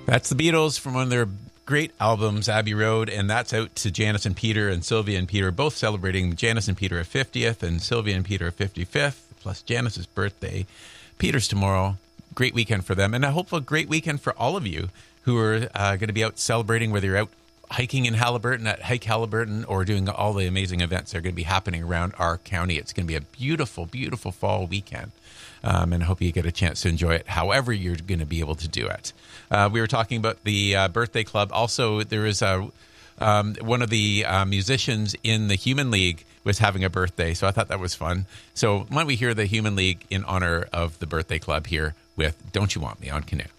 That's the Beatles from one of their great albums, Abbey Road, and that's out to Janice and Peter and Sylvia and Peter, both celebrating Janice and Peter a 50th and Sylvia and Peter a 55th, plus Janice's birthday. Peter's tomorrow. Great weekend for them, and I hope a great weekend for all of you who are going to be out celebrating, whether you're out hiking in Haliburton at Hike Haliburton or doing all the amazing events that are going to be happening around our county. It's going to be a beautiful, beautiful fall weekend. And I hope you get a chance to enjoy it however you're going to be able to do it. We were talking about the birthday club. Also, there is one of the musicians in the Human League was having a birthday, so I thought that was fun. So why don't we hear the Human League in honor of the birthday club here with Don't You Want Me on Canoe?